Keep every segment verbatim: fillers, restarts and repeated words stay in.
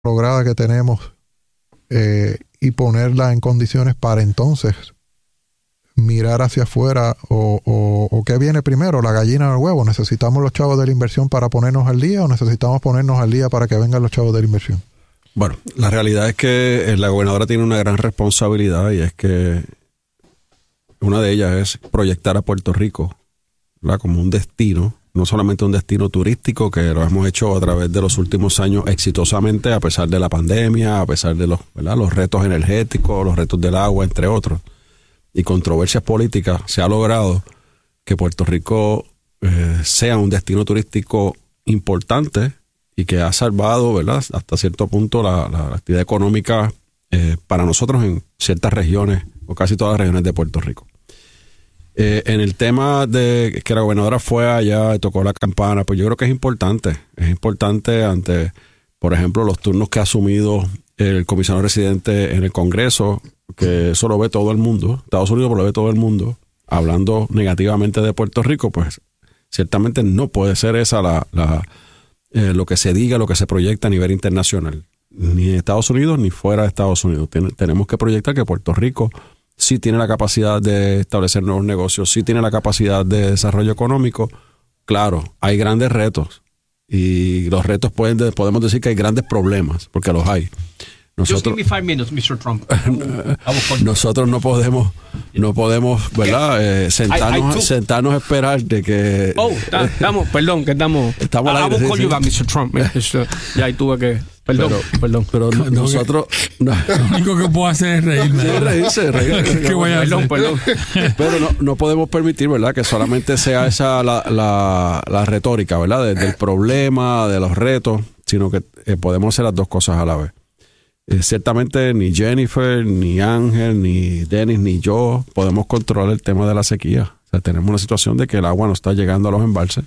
lograda que tenemos eh, y ponerla en condiciones para entonces mirar hacia afuera o, o, o qué viene primero, la gallina o el huevo. ¿Necesitamos los chavos de la inversión para ponernos al día o necesitamos ponernos al día para que vengan los chavos de la inversión? Bueno, la realidad es que la gobernadora tiene una gran responsabilidad y es que una de ellas es proyectar a Puerto Rico, ¿verdad?, como un destino, no solamente un destino turístico, que lo hemos hecho a través de los últimos años exitosamente, a pesar de la pandemia, a pesar de los, ¿verdad?, los retos energéticos, los retos del agua, entre otros, y controversias políticas. Se ha logrado que Puerto Rico eh, sea un destino turístico importante y que ha salvado, ¿verdad?, hasta cierto punto la, la, la actividad económica eh, para nosotros en ciertas regiones o casi todas las regiones de Puerto Rico. Eh, en el tema de que la gobernadora fue allá y tocó la campana, pues yo creo que es importante. Es importante ante, por ejemplo, los turnos que ha asumido el comisionado residente en el Congreso, que eso lo ve todo el mundo. Estados Unidos lo ve todo el mundo. Hablando negativamente de Puerto Rico, pues ciertamente no puede ser esa la... la Eh, lo que se diga, lo que se proyecta a nivel internacional, ni en Estados Unidos ni fuera de Estados Unidos. Ten, tenemos que proyectar que Puerto Rico sí tiene la capacidad de establecer nuevos negocios, sí tiene la capacidad de desarrollo económico. Claro, hay grandes retos y los retos pueden, podemos decir que hay grandes problemas, porque los hay. Nosotros, Just give me five minutes, mister Trump. nosotros no podemos, no podemos, ¿verdad? Eh, sentarnos, I, I took... sentarnos a esperar de que. Oh, estamos, perdón, que estamos. Estamos I, I will sí, call sí. you back, mister Trump. Ya ahí tuve que. Perdón, pero, perdón. Pero no, nosotros. No. Lo único que puedo hacer es reírme. Sí, reírse, reírse. ¿Qué voy a perdón, hacer? perdón. Pero no, no podemos permitir, ¿verdad?, que solamente sea esa la, la, la retórica, ¿verdad?, de, del problema, de los retos, sino que eh, podemos hacer las dos cosas a la vez. Eh, ciertamente ni Jennifer, ni Ángel, ni Dennis, ni yo podemos controlar el tema de la sequía. O sea, tenemos una situación de que el agua no está llegando a los embalses.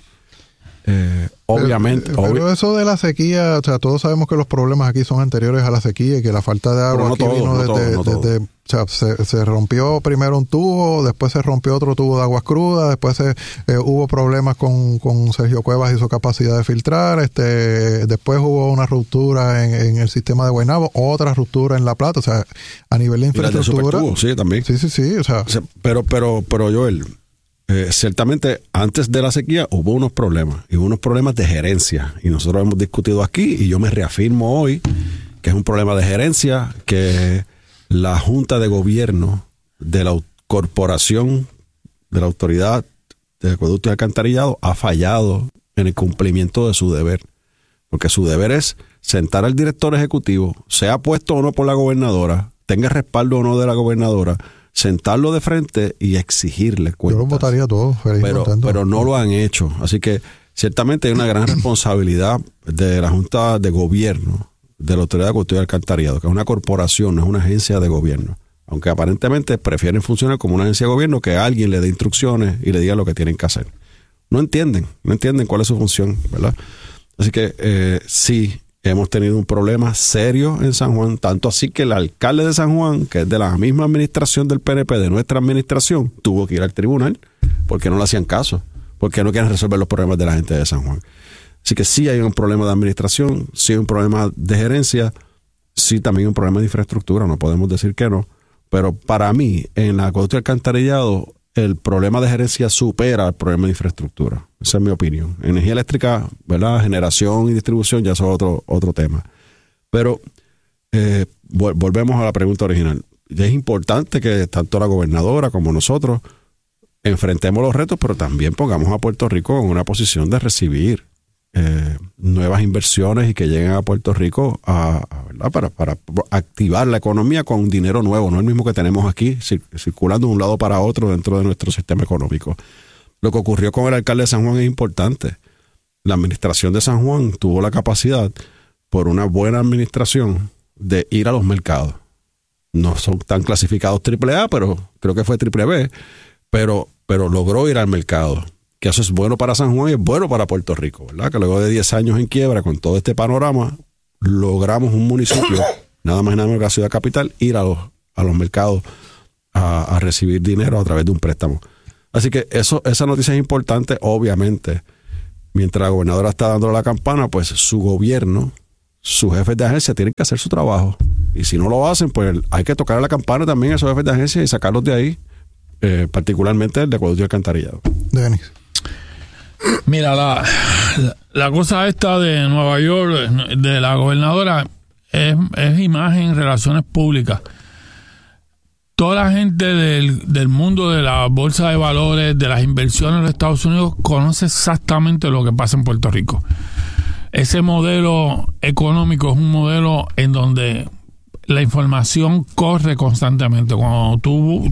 Eh, obviamente. Pero, pero obvi- eso de la sequía, o sea, todos sabemos que los problemas aquí son anteriores a la sequía y que la falta de agua no aquí todo, vino no desde, todo, no todo. desde- o sea, se, se rompió primero un tubo, después se rompió otro tubo de aguas crudas, después se, eh, hubo problemas con, con Sergio Cuevas y su capacidad de filtrar, este, después hubo una ruptura en, en el sistema de Guaynabo, otra ruptura en La Plata, o sea, a nivel de y las de infraestructura. Supertubo, sí, también. Sí, sí, sí, o sea, O sea, pero, pero, pero Joel, eh, ciertamente antes de la sequía hubo unos problemas, y hubo unos problemas de gerencia, y nosotros hemos discutido aquí, y yo me reafirmo hoy que es un problema de gerencia, que la Junta de Gobierno de la corporación, de la Autoridad de Acueducto y Alcantarillado ha fallado en el cumplimiento de su deber, porque su deber es sentar al director ejecutivo, sea puesto o no por la gobernadora, tenga respaldo o no de la gobernadora, sentarlo de frente y exigirle cuentas. yo los votaría todos, feliz y Pero, contento. pero no lo han hecho. Así que ciertamente hay una gran responsabilidad de la Junta de Gobierno de la Autoridad de Acueducto y Alcantarillado, que es una corporación, no es una agencia de gobierno. Aunque aparentemente prefieren funcionar como una agencia de gobierno, que alguien le dé instrucciones y le diga lo que tienen que hacer. No entienden, no entienden cuál es su función, ¿verdad? Así que eh, sí, hemos tenido un problema serio en San Juan, tanto así que el alcalde de San Juan, que es de la misma administración del P N P, de nuestra administración, tuvo que ir al tribunal porque no le hacían caso, porque no quieren resolver los problemas de la gente de San Juan. Así que sí hay un problema de administración, sí hay un problema de gerencia, sí también hay un problema de infraestructura, no podemos decir que no. Pero para mí, en la acueducto y alcantarillado, el problema de gerencia supera el problema de infraestructura. Esa es mi opinión. Energía eléctrica, ¿verdad?, generación y distribución, ya eso es otro, otro tema. Pero eh, vol- volvemos a la pregunta original. Es importante que tanto la gobernadora como nosotros enfrentemos los retos, pero también pongamos a Puerto Rico en una posición de recibir Eh, nuevas inversiones y que lleguen a Puerto Rico a, a, ¿verdad? Para, para activar la economía con dinero nuevo, no el mismo que tenemos aquí, cir- circulando de un lado para otro dentro de nuestro sistema económico. Lo que ocurrió con el alcalde de San Juan es importante. La administración de San Juan tuvo la capacidad, por una buena administración, de ir a los mercados. No son tan clasificados triple A, pero creo que fue triple B, pero, pero logró ir al mercado. Que eso es bueno para San Juan y es bueno para Puerto Rico, ¿verdad? Que luego de diez años en quiebra, con todo este panorama, logramos un municipio, nada más y nada menos que la ciudad capital, ir a los, a los mercados a, a recibir dinero a través de un préstamo. Así que eso, esa noticia es importante, obviamente. Mientras la gobernadora está dando la campana, pues su gobierno, sus jefes de agencia tienen que hacer su trabajo. Y si no lo hacen, pues hay que tocar a la campana también a esos jefes de agencia y sacarlos de ahí, eh, particularmente el de acueducto y alcantarillado. Denis. Mira, la, la cosa esta de Nueva York, de la gobernadora, es, es imagen, relaciones públicas. Toda la gente del, del mundo de la bolsa de valores, de las inversiones en los Estados Unidos, conoce exactamente lo que pasa en Puerto Rico. Ese modelo económico es un modelo en donde la información corre constantemente. Cuando tú...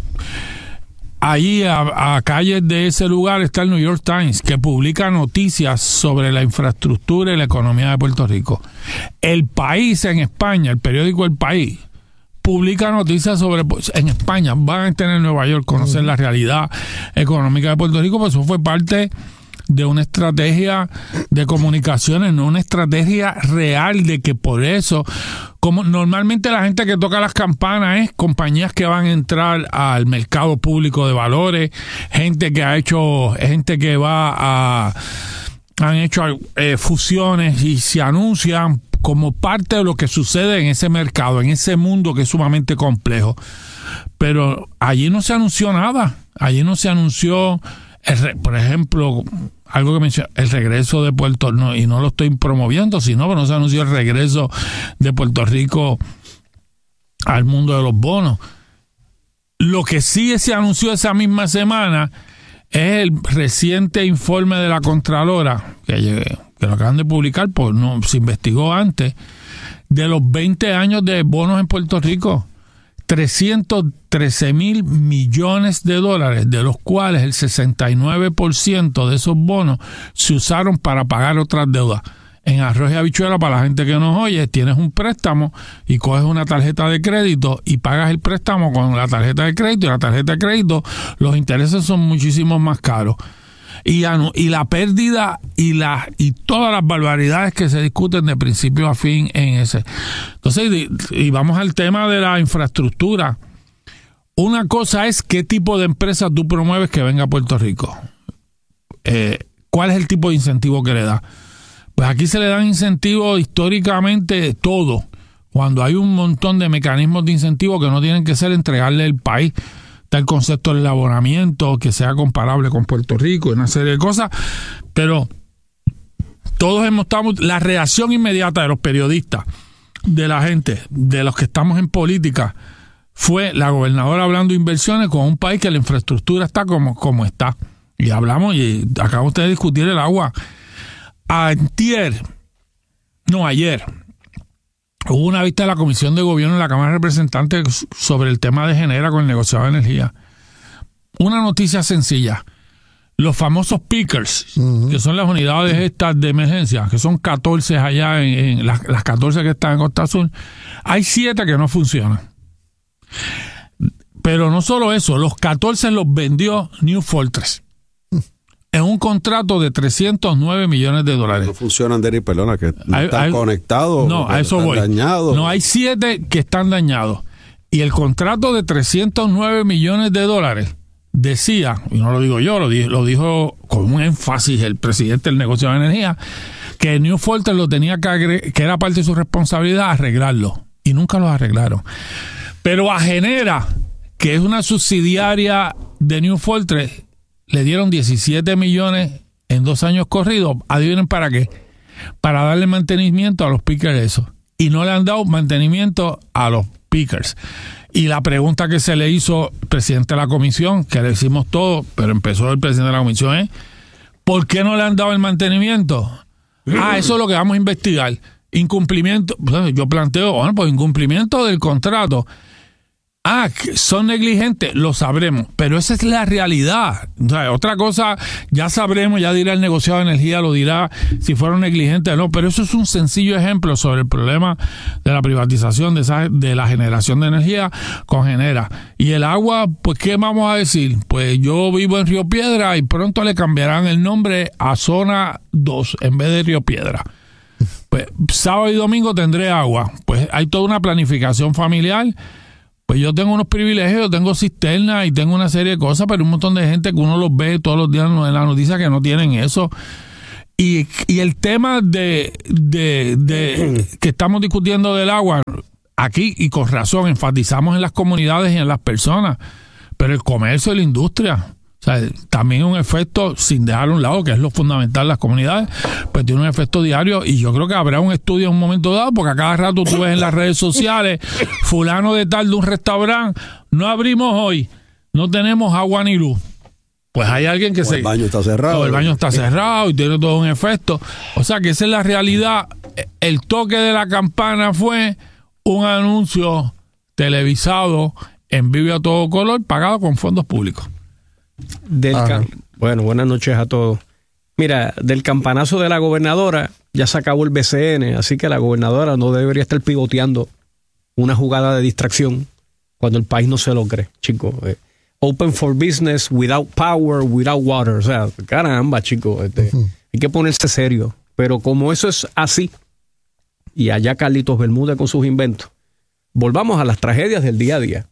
Allí a, a calles de ese lugar está el New York Times, que publica noticias sobre la infraestructura y la economía de Puerto Rico. El País en España, el periódico El País, publica noticias sobre... En España van a estar en Nueva York, conocer uh-huh. la realidad económica de Puerto Rico, pues eso fue parte de una estrategia de comunicaciones, no una estrategia real de que por eso, como normalmente la gente que toca las campanas es compañías que van a entrar al mercado público de valores, gente que ha hecho, gente que va a, han hecho eh, fusiones y se anuncian como parte de lo que sucede en ese mercado, en ese mundo que es sumamente complejo. Pero allí no se anunció nada, allí no se anunció, el, por ejemplo, algo que mencioné, el regreso de Puerto Rico, no, y no lo estoy promoviendo, sino que no se anunció el regreso de Puerto Rico al mundo de los bonos. Lo que sí se anunció esa misma semana es el reciente informe de la Contralora, que, que lo acaban de publicar, pues no se investigó antes, de los veinte años de bonos en Puerto Rico. trescientos trece mil millones de dólares, de los cuales el sesenta y nueve por ciento de esos bonos se usaron para pagar otras deudas. En arroz y habichuela, para la gente que nos oye, tienes un préstamo y coges una tarjeta de crédito y pagas el préstamo con la tarjeta de crédito, y la tarjeta de crédito, los intereses son muchísimo más caros. Y, y la pérdida y la y todas las barbaridades que se discuten de principio a fin en ese. Entonces, y, y vamos al tema de la infraestructura. Una cosa es qué tipo de empresa tú promueves que venga a Puerto Rico. Eh, ¿Cuál es el tipo de incentivo que le da? Pues aquí se le dan incentivos históricamente todo. Cuando hay un montón de mecanismos de incentivo que no tienen que ser entregarle al país. Está el concepto del abonamiento, que sea comparable con Puerto Rico y una serie de cosas, pero todos hemos estado, la reacción inmediata de los periodistas, de la gente, de los que estamos en política, fue la gobernadora hablando de inversiones con un país que la infraestructura está como, como está. Y hablamos, y acaba usted de discutir el agua. Antier, no ayer, hubo una vista de la Comisión de Gobierno en la Cámara de Representantes sobre el tema de Genera con el negociado de energía. Una noticia sencilla. Los famosos pickers, uh-huh. que son las unidades estas de emergencia, que son catorce allá, en, en las, las catorce que están en Costa Azul, hay siete que no funcionan. Pero no solo eso, los catorce los vendió New Fortress en un contrato de trescientos nueve millones de dólares. No funcionan, Denis, perdona, que no hay, están hay, conectados. No, a eso voy. Dañados. No, hay siete que están dañados. Y el contrato de trescientos nueve millones de dólares decía, y no lo digo yo, lo dijo, lo dijo con un énfasis el presidente del negocio de energía, que New Fortress lo tenía que agregar, que era parte de su responsabilidad arreglarlo. Y nunca lo arreglaron. Pero a Genera, que es una subsidiaria de New Fortress, le dieron diecisiete millones en dos años corridos. Adivinen para qué. Para darle mantenimiento a los pickers esos. Y no le han dado mantenimiento a los pickers. Y la pregunta que se le hizo al presidente de la comisión, que le hicimos todo, pero empezó el presidente de la comisión, es ¿por qué no le han dado el mantenimiento? Ah, eso es lo que vamos a investigar. Incumplimiento. Yo planteo, bueno, pues incumplimiento del contrato. Ah, son negligentes, lo sabremos, pero esa es la realidad. O sea, otra cosa, ya sabremos, ya dirá el negociado de energía, lo dirá si fueron negligentes o no, pero eso es un sencillo ejemplo sobre el problema de la privatización de, esa, de la generación de energía con Genera. Y el agua, pues, ¿qué vamos a decir? Pues yo vivo en Río Piedra y pronto le cambiarán el nombre a Zona dos en vez de Río Piedra. Pues sábado y domingo tendré agua. Pues hay toda una planificación familiar. Pues yo tengo unos privilegios, tengo cisterna y tengo una serie de cosas, pero un montón de gente que uno los ve todos los días en la noticia que no tienen eso. Y, y el tema de, de, de que estamos discutiendo del agua, aquí, y con razón, enfatizamos en las comunidades y en las personas, pero el comercio y la industria, o sea, también un efecto, sin dejar a un lado, que es lo fundamental, las comunidades, pues tiene un efecto diario, y yo creo que habrá un estudio en un momento dado, porque a cada rato tú ves en las redes sociales, fulano de tal de un restaurante, no abrimos hoy, no tenemos agua ni luz. Pues hay alguien que o se... el baño está cerrado. O el baño está cerrado y tiene todo un efecto. O sea que esa es la realidad. El toque de la campana fue un anuncio televisado en vivo a todo color, pagado con fondos públicos. Del cam- bueno, buenas noches a todos. Mira, del campanazo de la gobernadora ya se acabó el B C N, así que la gobernadora no debería estar pivoteando una jugada de distracción cuando el país no se lo cree, chicos. Eh, open for business without power, without water. O sea, caramba, chicos, este, uh-huh. hay que ponerse serio. Pero como eso es así, y allá Carlitos Bermúdez con sus inventos, volvamos a las tragedias del día a día.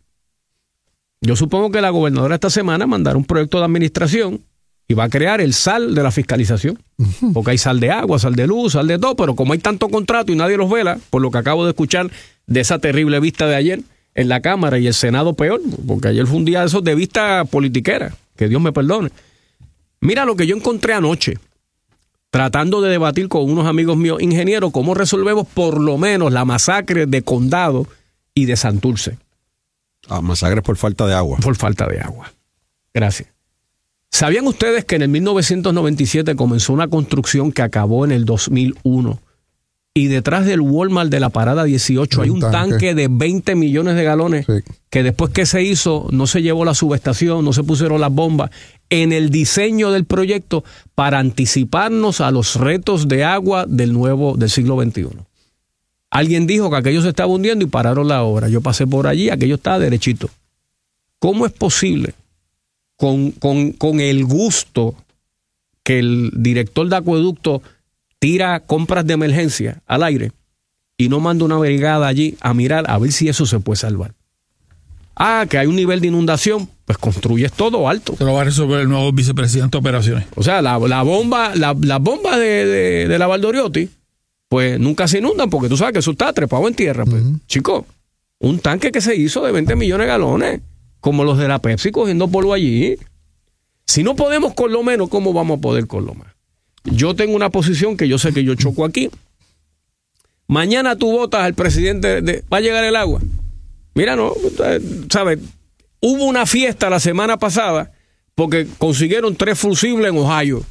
Yo supongo que la gobernadora esta semana mandará un proyecto de administración y va a crear el S A L de la fiscalización. Uh-huh. Porque hay sal de agua, sal de luz, sal de todo, pero como hay tanto contrato y nadie los vela, por lo que acabo de escuchar de esa terrible vista de ayer en la Cámara y el Senado peor, porque ayer fue un día de esos de vista politiquera, que Dios me perdone. Mira lo que yo encontré anoche, tratando de debatir con unos amigos míos ingenieros cómo resolvemos por lo menos la masacre de Condado y de Santurce. Ah, masacres por falta de agua. Por falta de agua. Gracias. ¿Sabían ustedes que en el mil novecientos noventa y siete comenzó una construcción que acabó en el dos mil uno? Y detrás del Walmart de la Parada dieciocho hay un tanque. tanque de veinte millones de galones, sí. que después que se hizo no se llevó la subestación, no se pusieron las bombas en el diseño del proyecto para anticiparnos a los retos de agua del nuevo del siglo veintiuno. Alguien dijo que aquello se estaba hundiendo y pararon la obra. Yo pasé por allí, aquello estaba derechito. ¿Cómo es posible con, con, con el gusto que el director de acueducto tira compras de emergencia al aire y no manda una brigada allí a mirar a ver si eso se puede salvar? Ah, que hay un nivel de inundación, pues construyes todo alto. Se lo va a resolver el nuevo vicepresidente de operaciones. O sea, la, la bomba, la, las bombas de, de, de la Valdoriotti, pues nunca se inundan porque tú sabes que eso está trepado en tierra. Pues, uh-huh. Chico, un tanque que se hizo de veinte millones de galones, como los de la Pepsi cogiendo polvo allí. Si no podemos con lo menos, ¿cómo vamos a poder con lo más? Yo tengo una posición que yo sé que yo choco aquí. Mañana tú votas al presidente de, ¿va a llegar el agua? Mira, no, ¿sabes? Hubo una fiesta la semana pasada porque consiguieron tres fusibles en Ohio.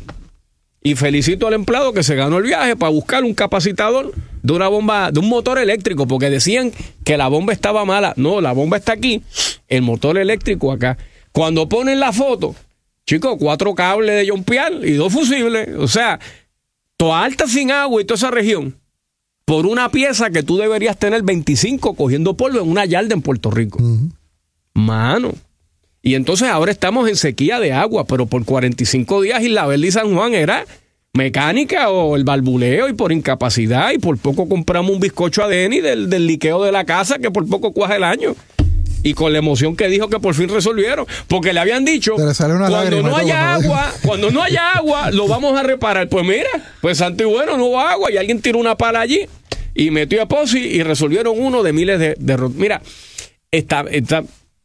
Y felicito al empleado que se ganó el viaje para buscar un capacitador de una bomba, de un motor eléctrico, porque decían que la bomba estaba mala. No, la bomba está aquí, el motor eléctrico acá. Cuando ponen la foto, chicos, cuatro cables de jumpear y dos fusibles. O sea, toda alta sin agua y toda esa región, por una pieza que tú deberías tener veinticinco cogiendo polvo en una yarda en Puerto Rico. Uh-huh. Mano. Y entonces ahora estamos en sequía de agua, pero por cuarenta y cinco días Isla Verde y San Juan era mecánica o el barbuleo y por incapacidad, y por poco compramos un bizcocho a Denny del, del liqueo de la casa que por poco cuaja el año. Y con la emoción que dijo que por fin resolvieron, porque le habían dicho, cuando no haya agua, cuando no haya agua, lo vamos a reparar. Pues mira, pues santo y bueno, no hubo agua y alguien tiró una pala allí y metió a Posi y resolvieron uno de miles de... de mira, está... está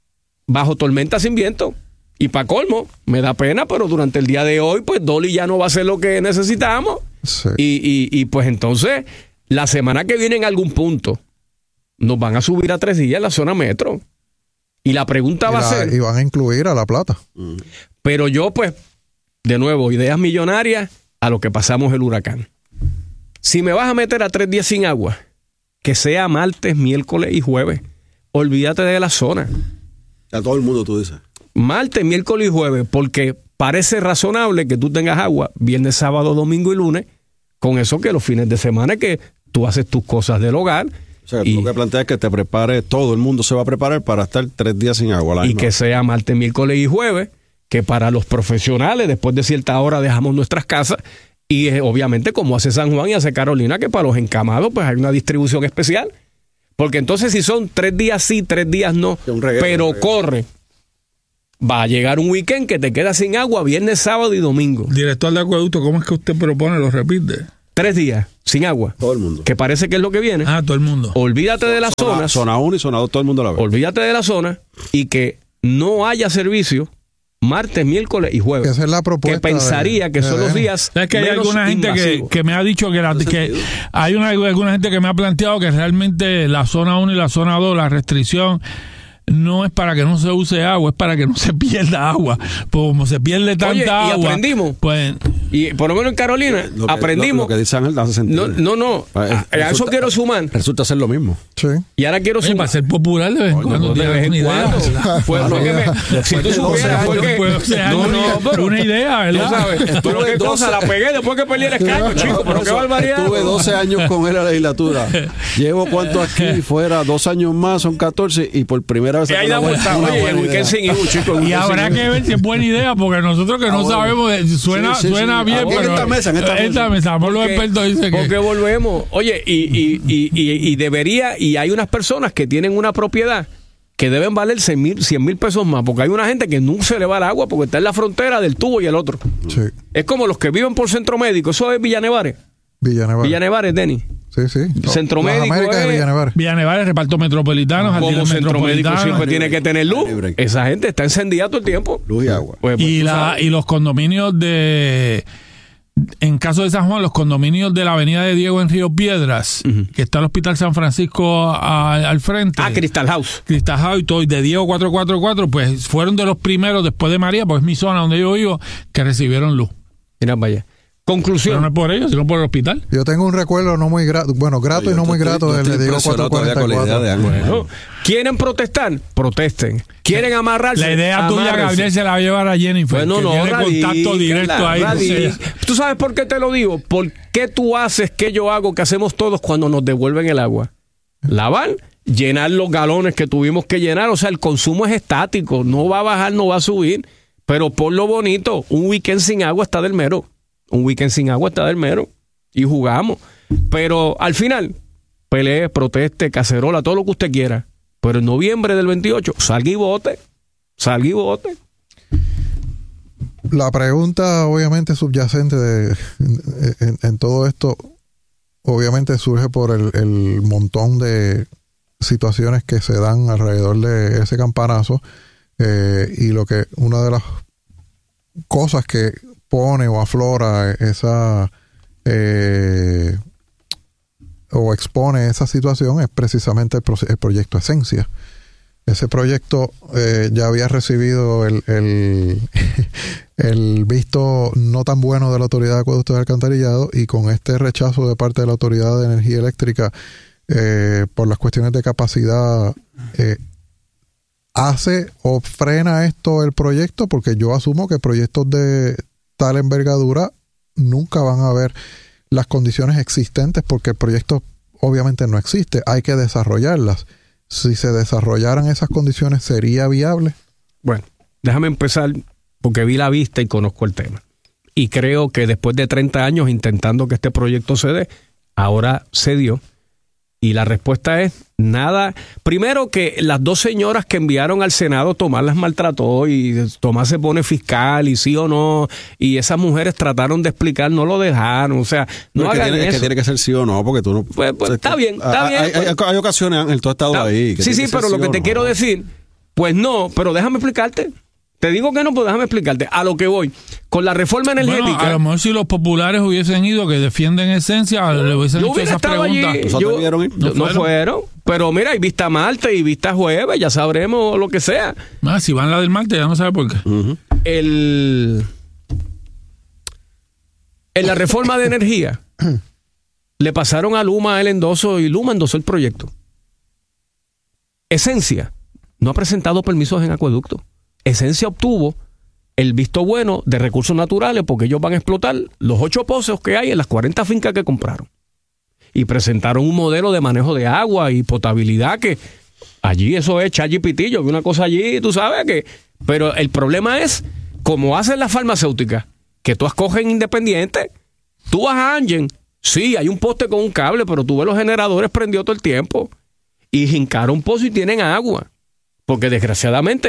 bajo tormenta sin viento. Y para colmo, me da pena, pero durante el día de hoy, pues Dolly ya no va a ser lo que necesitamos. Sí. Y, y, y pues entonces, la semana que viene en algún punto, nos van a subir a tres días en la zona metro. Y la pregunta y va la, a ser... Y van a incluir a La Plata. Pero yo, pues, de nuevo, ideas millonarias a lo que pasamos el huracán. Si me vas a meter a tres días sin agua, que sea martes, miércoles y jueves. Olvídate de la zona. A todo el mundo tú dices. Martes, miércoles y jueves, porque parece razonable que tú tengas agua viernes, sábado, domingo y lunes, con eso que los fines de semana que tú haces tus cosas del hogar. O sea, y, lo que planteas es que te prepare, todo el mundo se va a preparar para estar tres días sin agua. La y que sea martes, miércoles y jueves, que para los profesionales, después de cierta hora dejamos nuestras casas, y eh, obviamente como hace San Juan y hace Carolina, que para los encamados pues hay una distribución especial. Porque entonces si son tres días sí, tres días no, reguero, pero corre, va a llegar un weekend que te quedas sin agua viernes, sábado y domingo. Director de acueducto, ¿cómo es que usted propone? Lo repite. Tres días sin agua. Todo el mundo. Que parece que es lo que viene. Ah, todo el mundo. Olvídate de las Zona, zonas. zona uno y zona dos, todo el mundo la ve. Olvídate de la zona y que no haya servicio martes, miércoles y jueves. Que esa es la propuesta. Que pensaría de, que de son los D N. días Es que hay menos alguna gente que, invasivos. que me ha dicho que, la, que hay una, alguna gente que me ha planteado que realmente la zona uno y la zona dos, la restricción no es para que no se use agua, es para que no se pierda agua. Pues como se pierde tanta Oye, y agua, aprendimos. pues Y por lo menos en Carolina Lo que, aprendimos. Lo, lo que dice Ángel hace sentido. No, no, no. Ah, A, a resulta- eso quiero sumar. Resulta ser lo mismo. Sí. Y ahora quiero oye, sumar. para ser popular de vez en cuando. De vez en tienes una cuando. idea. Fue, fue que me, si tú supieras, fue que. Pues, o sea, No, una, no, pero. una idea, Tú ¿verdad? sabes. Pero Estuve qué cosa, doce la pegué después que perdí el escaño, chico. Pero qué barbaridad. Estuve doce años con él en la legislatura. Llevo cuánto aquí fuera, dos años más, son catorce, y por primera vez. Y ahí una da buena- vuelta. una Oye, buena el weekend idea. sin Ibu, chico. el Y weekend habrá sin que Ibu. ver si es buena idea, porque nosotros que Ah, no bueno. sabemos, eh, suena, Sí, sí, sí. suena bien, Aquí en pero esta mesa, en esta mesa. mesa, somos los Porque- expertos dicen que Porque volvemos. Oye, y, y, y, y, y debería, y hay unas personas que tienen una propiedad que deben valer cien mil pesos más, porque hay una gente que nunca se le va el agua porque está en la frontera del tubo y el otro. Sí. Es como los que viven por Centro Médico, eso es Villanevares. Villanevar. Villanevares, Denis. Sí, sí. Centro Las Médico Américas de es- Villanevar. Villanevar, el reparto metropolitano, Como jardines Centro Médico metropolitanos. siempre tiene que tener luz. Libre. Esa gente está encendida todo el tiempo. Luz y agua. Pues, pues, y, tú la, sabes. y los condominios de, en caso de San Juan, los condominios de la avenida de Diego en Río Piedras, Ujú. que está el Hospital San Francisco a- al frente. Ah, Crystal House. Cristal House y todo, y de Diego cuatrocientos cuarenta y cuatro, pues fueron de los primeros después de María, pues es mi zona donde yo vivo, que recibieron luz. Mira, vaya. Pero Conclusión. no es por ellos, sino por el hospital. Yo tengo un recuerdo no muy grato, bueno, grato Oye, y no yo muy estoy- grato yo del estoy de Diego impresionado cuatrocientos todavía cuarenta y con la idea cuatro. de Ángel. Bueno, ¿quieren protestar? Protesten. ¿Quieren amarrarse? La idea tuya, Amárrense. Gabriel, se la va a llevar a Jennifer, Bueno, que no, tiene radícala, contacto directo ahí. radí- o sea. ¿Tú sabes por qué te lo digo? ¿Por qué tú haces que yo hago, que hacemos todos cuando nos devuelven el agua? Lavar, llenar los galones que tuvimos que llenar. O sea, el consumo es estático. No va a bajar, no va a subir. Pero por lo bonito, un weekend sin agua está del mero. Un weekend sin agua está del mero. Y jugamos. Pero al final, pelee, proteste, cacerola, todo lo que usted quiera. Pero en noviembre del veintiocho, salga y vote. Salga y vote. La pregunta, obviamente, subyacente de, en, en todo esto, obviamente surge por el, el montón de situaciones que se dan alrededor de ese campanazo, eh, y lo que una de las cosas que pone o aflora esa eh, o expone esa situación es precisamente el, pro- el proyecto Esencia. Ese proyecto eh, ya había recibido el, el, el visto no tan bueno de la Autoridad de Acueductos y Alcantarillado, y con este rechazo de parte de la Autoridad de Energía Eléctrica eh, por las cuestiones de capacidad, eh, hace o frena esto el proyecto, porque yo asumo que proyectos de tal envergadura nunca van a haber las condiciones existentes, porque el proyecto obviamente no existe, hay que desarrollarlas. Si se desarrollaran esas condiciones, ¿sería viable? Bueno, déjame empezar porque vi la vista y conozco el tema. Y creo que después de treinta años intentando que este proyecto se dé, ahora se dio. Y la respuesta es nada. Primero, que las dos señoras que enviaron al Senado, Tomás las maltrató y Tomás se pone fiscal y sí o no. Y esas mujeres trataron de explicar, no lo dejaron. O sea, no, No, es que hagan tiene, es eso. que tiene que ser sí o no, porque tú no. Pues- pues, o sea, está que- bien, está hay, bien, Hay, pues. hay- hay ocasiones, Ángel, tú has estado Está- ahí. que sí, tiene sí, que ser pero lo que o te no. quiero decir, pues no, pero déjame explicarte. Te digo que no, pues déjame explicarte. A lo que voy. Con la reforma energética. Bueno, a lo mejor si los populares hubiesen ido, que defienden Esencia, le hubiesen Yo hecho hubiera esas estado preguntas. allí. ¿Los Yo- otros vieron ir? no, No fueron. fueron. Pero mira, hay vista martes y vista jueves, ya sabremos lo que sea. Ah, si van la del martes, ya no sabe por qué. Ujú. El, en la reforma de energía, le pasaron a Luma el endoso y Luma endosó el proyecto. Esencia no ha presentado permisos en acueducto. Esencia obtuvo el visto bueno de recursos naturales porque ellos van a explotar los ocho pozos que hay en las cuarenta fincas que compraron. Y presentaron un modelo de manejo de agua y potabilidad que allí eso es chayipitillo, una cosa allí, tú sabes que... Pero el problema es, como hacen las farmacéuticas, que tú escogen independiente, tú vas a Angen, sí, hay un poste con un cable, pero tú ves los generadores prendidos todo el tiempo. Y jincaron un pozo y tienen agua. Porque desgraciadamente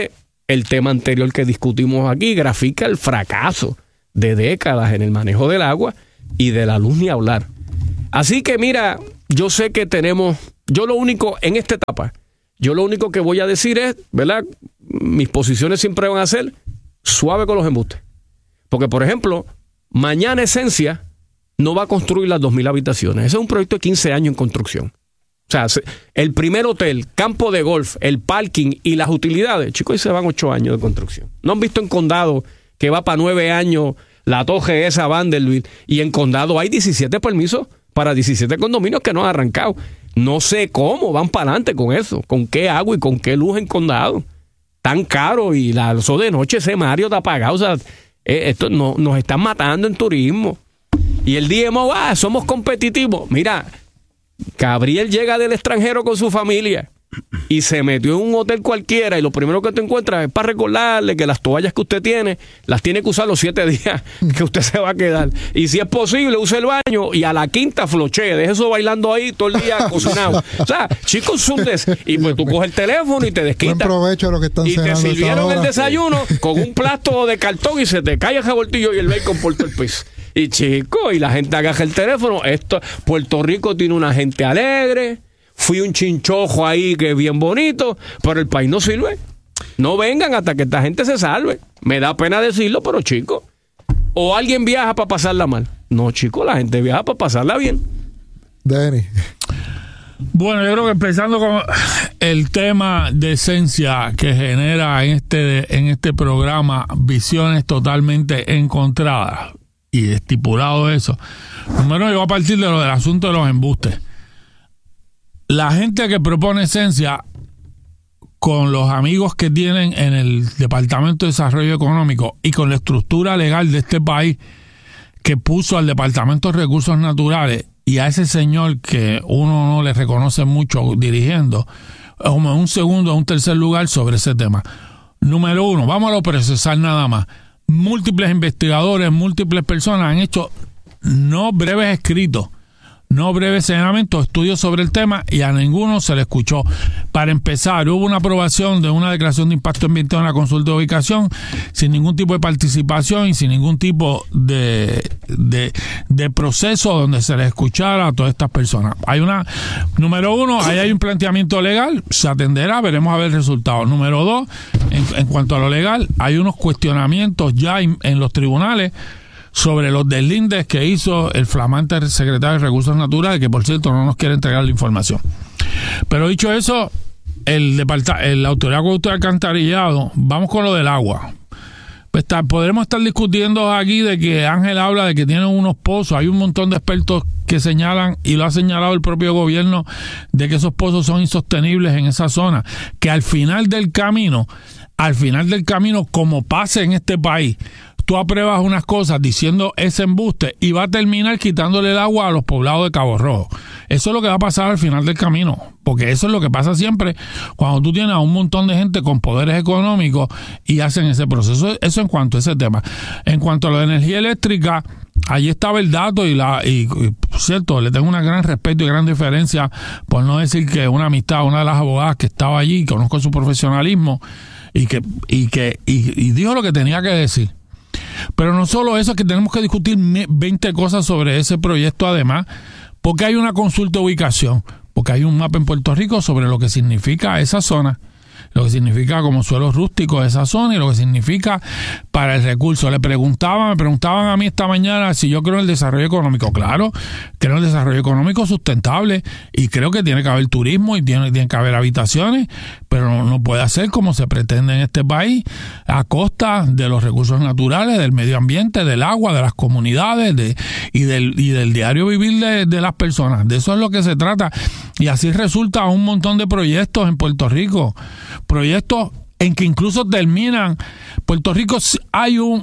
el tema anterior que discutimos aquí, grafica el fracaso de décadas en el manejo del agua y de la luz ni hablar. Así que mira, yo sé que tenemos, yo lo único en esta etapa, yo lo único que voy a decir es, ¿verdad? Mis posiciones siempre van a ser suave con los embustes. Porque, por ejemplo, mañana Esencia no va a construir las dos mil habitaciones. Ese es un proyecto de quince años en construcción. O sea, el primer hotel, campo de golf, el parking y las utilidades, chicos, ahí se van ocho años de construcción. ¿No han visto en Condado que va para nueve años la torre esa Vanderbilt? Y en Condado hay diecisiete permisos para diecisiete condominios que no han arrancado. No sé cómo van para adelante con eso, con qué agua y con qué luz en Condado. Tan caro y la eso de noche ese Mario está apagado. O sea, eh, esto no, nos están matando en turismo. Y el D M O, ah, somos competitivos. Mira, Gabriel llega del extranjero con su familia y se metió en un hotel cualquiera y lo primero que te encuentras es para recordarle que las toallas que usted tiene las tiene que usar los siete días que usted se va a quedar, y si es posible use el baño y a la quinta flochee, deje eso bailando ahí todo el día cocinado. O sea, chicos, son des... y pues tú coges el teléfono y te desquitas. Buen provecho a lo que están y te sirvieron el desayuno con un plato de cartón y se te cae el revoltillo y el bacon por todo el piso. Y chico, y la gente agarra el teléfono. Esto, Puerto Rico tiene una gente alegre. Fui un chinchojo ahí que es bien bonito, pero el país no sirve. No vengan hasta que esta gente se salve. Me da pena decirlo, pero chico, o alguien viaja para pasarla mal. No, chico, la gente viaja para pasarla bien. Denny. Bueno, yo creo que empezando con el tema de Esencia que genera en este, en este programa visiones totalmente encontradas y estipulado eso. Primero yo voy a partir de lo del asunto de los embustes. La gente que propone Esencia, con los amigos que tienen en el Departamento de Desarrollo Económico y con la estructura legal de este país que puso al Departamento de Recursos Naturales y a ese señor que uno no le reconoce mucho dirigiendo, como en un segundo o un tercer lugar sobre ese tema. Número uno, vamos a lo procesar nada más. Múltiples investigadores, múltiples personas han hecho no breves escritos, no breves señalamientos, estudios sobre el tema, y a ninguno se le escuchó. Para empezar, hubo una aprobación de una declaración de impacto ambiental en la consulta de ubicación sin ningún tipo de participación y sin ningún tipo de, de, de proceso donde se les escuchara a todas estas personas. Hay una, número uno, ahí hay un planteamiento legal, se atenderá, veremos a ver el resultado. Número dos, en, en cuanto a lo legal, hay unos cuestionamientos ya en, en los tribunales sobre los deslindes que hizo el flamante secretario de Recursos Naturales, que por cierto no nos quiere entregar la información. Pero dicho eso, el, el la Autoridad de Acueducto y Alcantarillado, vamos con lo del agua. Pues está, podremos estar discutiendo aquí de que Ángel habla de que tienen unos pozos, hay un montón de expertos que señalan, y lo ha señalado el propio gobierno, de que esos pozos son insostenibles en esa zona, que al final del camino, al final del camino, como pase en este país, tú apruebas unas cosas diciendo ese embuste y va a terminar quitándole el agua a los poblados de Cabo Rojo. Eso es lo que va a pasar al final del camino, porque eso es lo que pasa siempre cuando tú tienes a un montón de gente con poderes económicos y hacen ese proceso. Eso en cuanto a ese tema. En cuanto a la energía eléctrica, allí estaba el dato y, la y, y por cierto, le tengo un gran respeto y gran diferencia, por no decir que una amistad, una de las abogadas que estaba allí, conozco su profesionalismo y que, y que y, y dijo lo que tenía que decir. Pero no solo eso, es que tenemos que discutir veinte cosas sobre ese proyecto además, porque hay una consulta de ubicación, porque hay un mapa en Puerto Rico sobre lo que significa esa zona, lo que significa como suelos rústicos esa zona y lo que significa para el recurso. Le preguntaban, me preguntaban a mí esta mañana si yo creo en el desarrollo económico. Claro, creo en el desarrollo económico sustentable y creo que tiene que haber turismo y tiene, tiene que haber habitaciones, pero no, no puede ser como se pretende en este país, a costa de los recursos naturales, del medio ambiente, del agua, de las comunidades de, y, del, y del diario vivir de, de las personas. De eso es lo que se trata. Y así resulta un montón de proyectos en Puerto Rico. Proyectos en que incluso terminan. Puerto Rico hay un,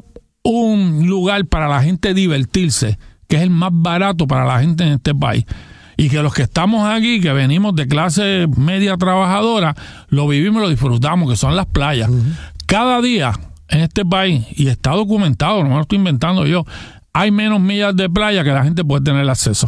un lugar para la gente divertirse, que es el más barato para la gente en este país. Y que los que estamos aquí, que venimos de clase media trabajadora, lo vivimos y lo disfrutamos, que son las playas. Uh-huh. Cada día en este país, y está documentado, no me lo estoy inventando yo, hay menos millas de playa que la gente puede tener acceso.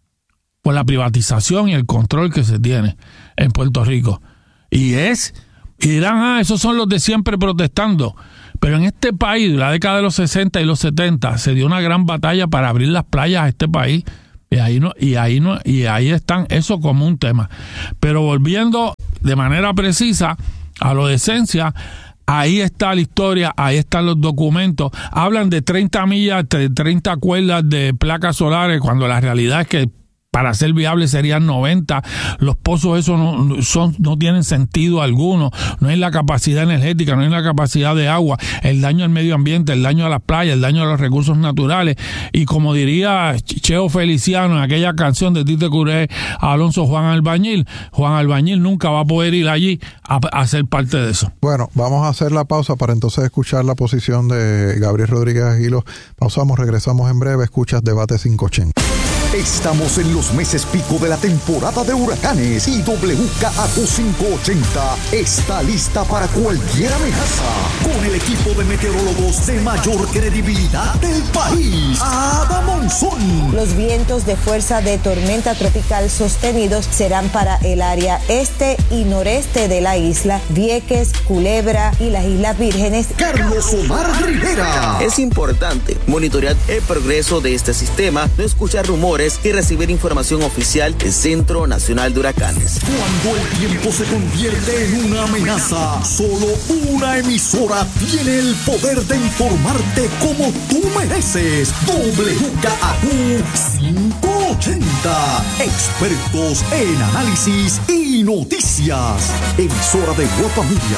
Por la privatización y el control que se tiene en Puerto Rico. Y es Y dirán, ah, esos son los de siempre protestando. Pero en este país, la década de los sesenta y los setenta, se dio una gran batalla para abrir las playas a este país. Y ahí no, y ahí no, y ahí están eso como un tema. Pero volviendo de manera precisa a lo de Esencia, ahí está la historia, ahí están los documentos. Hablan de treinta millas, de treinta cuerdas de placas solares, cuando la realidad es que para ser viable serían noventa. Los pozos esos no, son, no tienen sentido alguno. No hay la capacidad energética, no hay la capacidad de agua, el daño al medio ambiente, el daño a las playas, el daño a los recursos naturales. Y como diría Cheo Feliciano en aquella canción de Tite Curé, Alonso Juan Albañil, Juan Albañil nunca va a poder ir allí a, a ser parte de eso. Bueno, vamos a hacer la pausa para entonces escuchar la posición de Gabriel Rodríguez Aguiló. Pausamos, regresamos en breve. Escuchas Debate quinientos ochenta. Estamos en los meses pico de la temporada de huracanes y W K A Q quinientos ochenta está lista para cualquier amenaza con el equipo de meteorólogos de mayor credibilidad del país, Ada Monzón. Los vientos de fuerza de tormenta tropical sostenidos serán para el área este y noreste de la isla, Vieques, Culebra y las Islas Vírgenes. Carlos Omar Rivera. Es importante monitorear el progreso de este sistema, no escuchar rumores y recibir información oficial del Centro Nacional de Huracanes. Cuando el tiempo se convierte en una amenaza, solo una emisora tiene el poder de informarte como tú mereces. W K A Q quinientos ochenta. Expertos en análisis y noticias. Emisora de Guapa Media.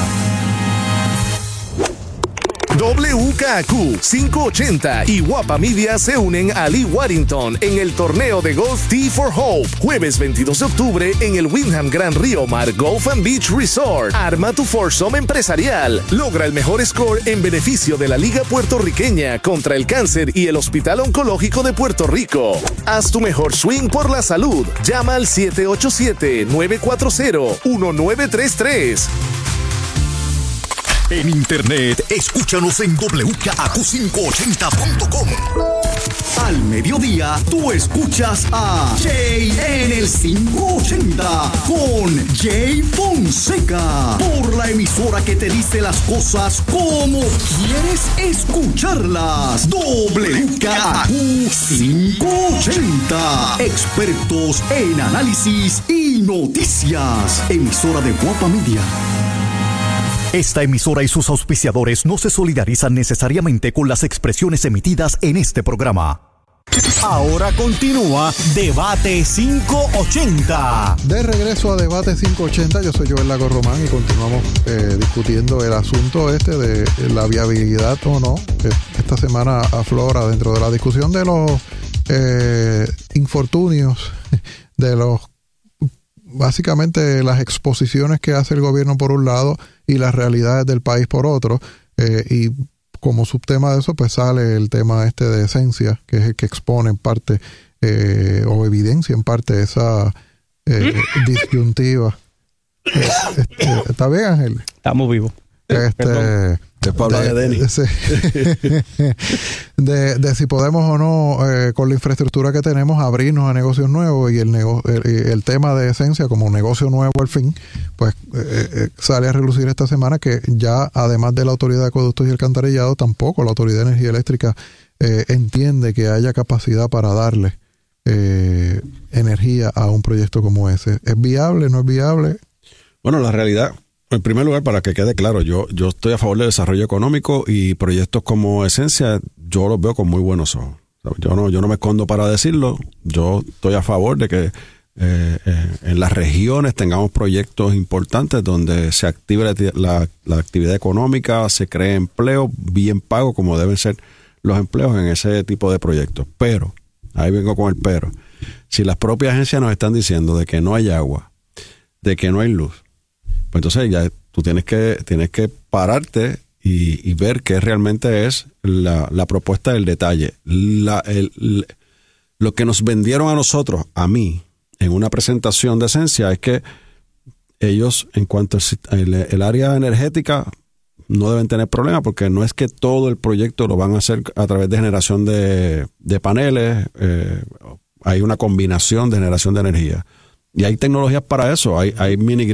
W K A Q quinientos ochenta y Guapa Media se unen a Lee Warrington en el torneo de golf Tee for Hope. Jueves veintidós de octubre en el Windham Grand Rio Mar Golf and Beach Resort. Arma tu foursome empresarial. Logra el mejor score en beneficio de la Liga Puertorriqueña contra el Cáncer y el Hospital Oncológico de Puerto Rico. Haz tu mejor swing por la salud. Llama al siete ocho siete, nueve cuatro cero, uno nueve tres tres. En internet, escúchanos en w k a q quinientos ochenta punto com. Al mediodía, tú escuchas a Jay en el quinientos ochenta con Jay Fonseca. Por la emisora que te dice las cosas como quieres escucharlas. W K A Q quinientos ochenta. Expertos en análisis y noticias. Emisora de Guapa Media. Esta emisora y sus auspiciadores no se solidarizan necesariamente con las expresiones emitidas en este programa. Ahora continúa Debate quinientos ochenta. De regreso a Debate quinientos ochenta, yo soy Joel Lago Román y continuamos eh, discutiendo el asunto este de la viabilidad o no. Esta semana aflora dentro de la discusión de los eh, infortunios, de los básicamente las exposiciones que hace el gobierno por un lado y las realidades del país por otro, eh, y como subtema de eso pues sale el tema este de Esencia, que es el que expone en parte eh, o evidencia en parte esa eh, disyuntiva. Eh, este, ¿Está bien, Ángel? Estamos vivos. Este, Después habla de, de Denny. De, de, de si podemos o no, eh, con la infraestructura que tenemos, abrirnos a negocios nuevos, y el, nego, el, el tema de Esencia como un negocio nuevo al fin, pues eh, eh, sale a relucir esta semana que ya, además de la Autoridad de Acueductos y Alcantarillado, tampoco la Autoridad de Energía Eléctrica eh, entiende que haya capacidad para darle eh, energía a un proyecto como ese. ¿Es viable? ¿No es viable? Bueno, la realidad... En primer lugar, para que quede claro, yo, yo estoy a favor del desarrollo económico y proyectos como Esencia, yo los veo con muy buenos ojos. Yo no, yo no me escondo para decirlo. Yo estoy a favor de que eh, eh, en las regiones tengamos proyectos importantes donde se active la, la, la actividad económica, se cree empleo bien pago, como deben ser los empleos en ese tipo de proyectos. Pero, ahí vengo con el pero, si las propias agencias nos están diciendo de que no hay agua, de que no hay luz, pues entonces ya tú tienes que, tienes que pararte y, y ver qué realmente es la, la propuesta del detalle. La, el, el, lo que nos vendieron a nosotros, a mí, en una presentación de Esencia, es que ellos, en cuanto al el área energética, no deben tener problema, porque no es que todo el proyecto lo van a hacer a través de generación de, de paneles, eh, hay una combinación de generación de energía. Y hay tecnologías para eso, hay, hay mini grid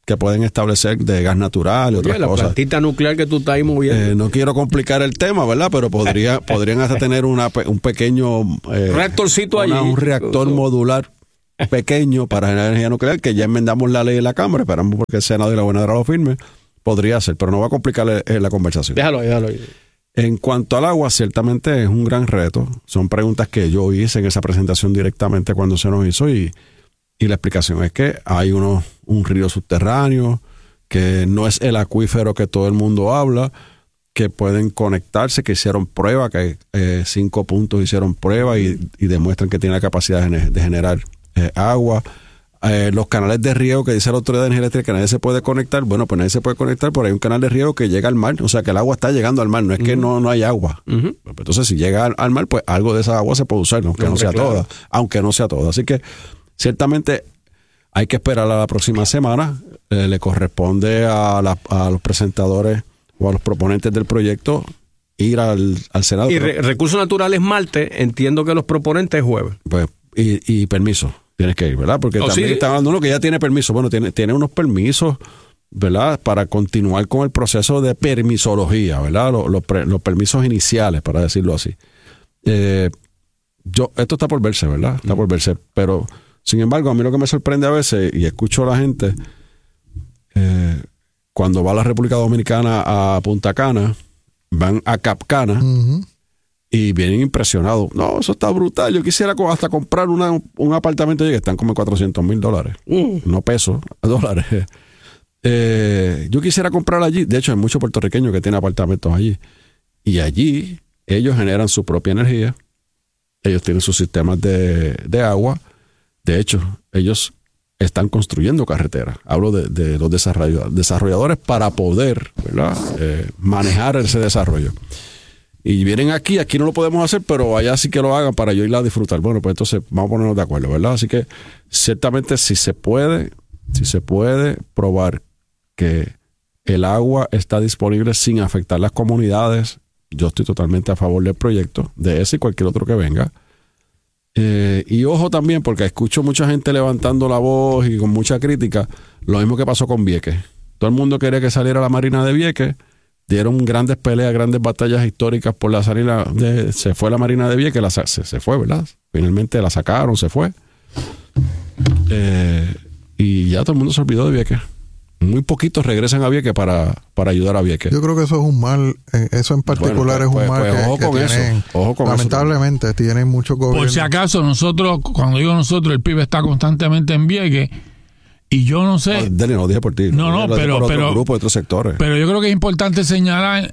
que pueden establecer de gas natural y Oye, otras la cosas. La plantita nuclear que tú estás ahí moviendo. Eh, no quiero complicar el tema, ¿verdad? Pero podría, podrían hasta tener una, un pequeño... Eh, reactorcito allí. Un reactor modular pequeño para generar energía nuclear, que ya enmendamos la ley en la Cámara, esperamos porque el Senado y la gobernadora lo firme. Podría ser, pero no va a complicar eh, la conversación. Déjalo ahí, déjalo ahí. En cuanto al agua, ciertamente es un gran reto. Son preguntas que yo hice en esa presentación directamente cuando se nos hizo y, y la explicación es que hay uno, un río subterráneo, que no es el acuífero que todo el mundo habla, que pueden conectarse, que hicieron prueba, que eh, cinco puntos hicieron prueba y, y demuestran que tiene la capacidad de, de generar eh, agua. Eh, los canales de riego que dice la Autoridad de Energía Eléctrica que nadie se puede conectar, bueno, pues nadie se puede conectar, pero hay un canal de riego que llega al mar, o sea que el agua está llegando al mar, no es que uh-huh. no, no hay agua. Uh-huh. Entonces, si llega al, al mar, pues algo de esa agua se puede usar, aunque no, no sea claro. toda, aunque no sea toda. Así que, ciertamente, hay que esperar a la próxima semana. Eh, le corresponde a, la, a los presentadores o a los proponentes del proyecto ir al, al Senado. Y re, Recursos Naturales martes, entiendo que los proponentes jueves. Pues, y, y permiso. Tienes que ir, ¿verdad? Porque oh, también ¿sí? está hablando uno que ya tiene permiso. Bueno, tiene, tiene unos permisos, ¿verdad? Para continuar con el proceso de permisología, ¿verdad? Los, los, pre, los permisos iniciales, para decirlo así. Eh, yo, esto está por verse, ¿verdad? Está por verse. Pero, sin embargo, a mí lo que me sorprende a veces, y escucho a la gente, eh, cuando va a la República Dominicana a Punta Cana, van a Capcana, uh-huh. y vienen impresionados. No, eso está brutal. Yo quisiera hasta comprar una, un apartamento allí que están como cuatrocientos mil dólares. Mm. No pesos, dólares. Eh, yo quisiera comprar allí. De hecho, hay muchos puertorriqueños que tienen apartamentos allí. Y allí ellos generan su propia energía. Ellos tienen sus sistemas de, de agua. De hecho, ellos están construyendo carreteras. Hablo de, de los desarrolladores para poder, ¿verdad? Eh, manejar ese desarrollo. Y vienen aquí, aquí no lo podemos hacer, pero allá sí que lo hagan para yo ir a disfrutar. Bueno, pues entonces vamos a ponernos de acuerdo, ¿verdad? Así que ciertamente si se puede, si se puede probar que el agua está disponible sin afectar las comunidades, yo estoy totalmente a favor del proyecto, de ese y cualquier otro que venga. Eh, y ojo también, porque escucho mucha gente levantando la voz y con mucha crítica, lo mismo que pasó con Vieques. Todo el mundo quería que saliera la Marina de Vieques. Dieron grandes peleas, grandes batallas históricas por la salida de, se fue la Marina de Vieques, la, se, se fue, ¿verdad? Finalmente la sacaron, se fue. Eh, y ya todo el mundo se olvidó de Vieques. Muy poquitos regresan a Vieques para, para ayudar a Vieques. Yo creo que eso es un mal, eso en particular bueno, pues, es un pues, mal pues, ojo que, con que tienen, eso, ojo con lamentablemente, eso tienen muchos gobiernos. Por si acaso, nosotros, cuando digo nosotros, el P I B está constantemente en Vieques. Y yo no sé. No, Dele, no dije por ti. No, no, lo pero. Por pero otro grupo, otros sectores. Pero yo creo que es importante señalar